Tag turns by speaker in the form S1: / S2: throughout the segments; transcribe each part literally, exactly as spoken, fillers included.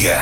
S1: kelyje.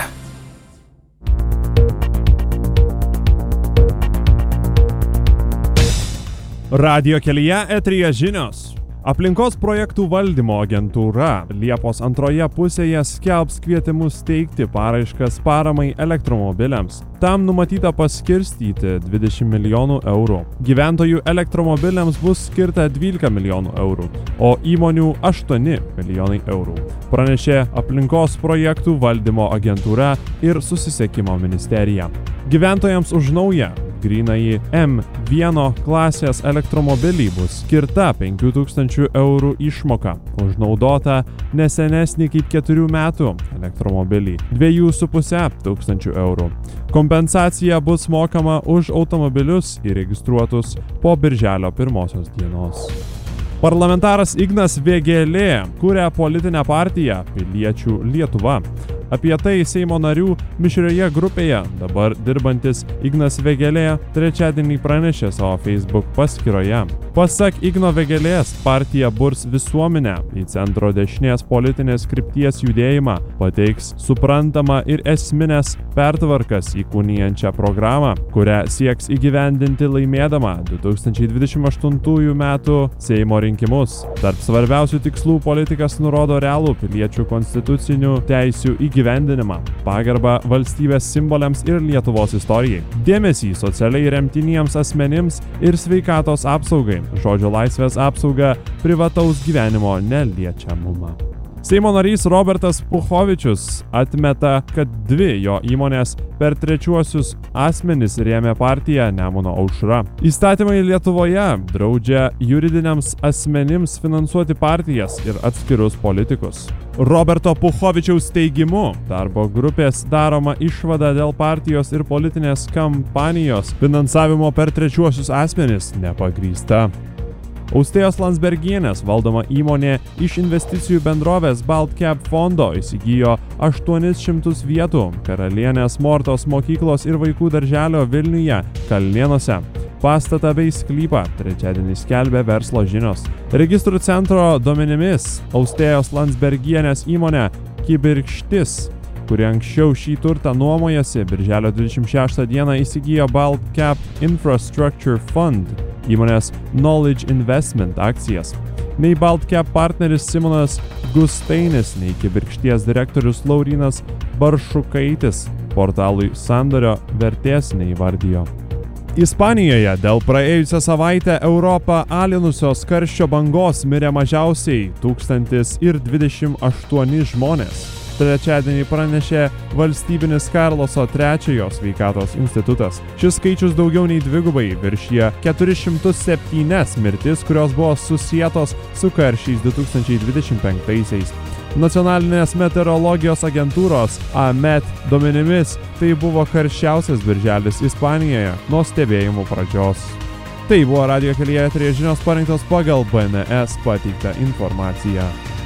S2: Radijo kelyje eteryje žinios. Aplinkos projektų valdymo agentūra Liepos antroje pusėje skelbs kvietimus teikti paraiškas paramai elektromobiliams. Tam numatyta paskirstyti dvidešimt milijonų eurų. Gyventojų elektromobiliams bus skirta dvylika milijonų eurų, o įmonių aštuoni milijonai eurų. Pranešė aplinkos projektų valdymo agentūra ir susisiekimo ministerija. Gyventojams už naują grynąjį M vienas klasės elektromobilį bus skirta penkių tūkstančių eurų išmoka, už naudotą nesenesnį kaip keturių metų elektromobilį dviejų su puse tūkstančių eurų. Kompensacija bus mokama už automobilius įregistruotus po birželio pirmosios dienos. Parlamentaras Ignas Vėgėlė kuria politinę partiją Piliečių Lietuva. Apie tai Seimo narių mišrioje grupėje dabar dirbantis Ignas Vėgėlė trečiadienį pranešė savo Facebook paskyroje. Pasak Igno Vėgėlės, partija burs visuomenę į centro dešinės politinės krypties judėjimą, pateiks suprantamą ir esminės pertvarkas įkūnijančią programą, kurią sieks įgyvendinti laimėdama du tūkstančiai dvidešimt aštuntųjų metų Seimo rinkimus. Tarp svarbiausių tikslų politikas nurodo realų piliečių konstitucinių teisių įgyvendinimą, pagarbą valstybės simboliams ir Lietuvos istorijai, dėmesį socialiai remtiniems asmenims ir sveikatos apsaugai, žodžio laisvės apsaugą, privataus gyvenimo neliečiamumą. Seimo narys Robertas Puchovičius atmeta, kad dvi jo įmonės per trečiuosius asmenis rėmė partiją Nemuno aušra. Įstatymai Lietuvoje draudžia juridiniams asmenims finansuoti partijas ir atskirus politikus. Roberto Puchovičiaus teigimu, darbo grupės daroma išvada dėl partijos ir politinės kampanijos finansavimo per trečiuosius asmenis nepagrįsta. Austėjos Landsbergienės valdoma įmonė iš investicijų bendrovės Baltcap fondo įsigijo aštuonis šimtus vietų Karalienės Mortos mokyklos ir vaikų darželio Vilniuje, Kalnėnuose. Pastatą bei sklypą trečiadienį skelbė Verslo žinios. Registrų centro duomenimis Austėjos Landsbergienės įmonė Kibirkštis, kuri anksčiau šį turtą nuomojasi, birželio dvidešimt šeštą dieną įsigijo Baltcap Infrastructure Fund įmonės Knowledge Investment akcijas. Nei Baltcap partneris Simonas Gustainis, nei Kibirkšties direktorius Laurynas Baršukaitis portalui sandorio vertės neįvardijo. Ispanijoje dėl praėjusią savaitę Europą alinusios karščio bangos mirė mažiausiai tūkstantis dvidešimt aštuoni žmonės. Trečiadienį pranešė valstybinis Karloso trečiojo sveikatos institutas. Šis skaičius daugiau nei dvigubai viršija keturi šimtus septynias mirtis, kurios buvo susietos su karščiais du tūkstančiai dvidešimt penktaisiais. Nacionalinės meteorologijos agentūros A M E T duomenimis tai buvo karščiausias birželis Ispanijoje nuo stebėjimų pradžios. Tai buvo radijo kelyje eteryje žinios parengtos pagal B N S pateiktą informaciją.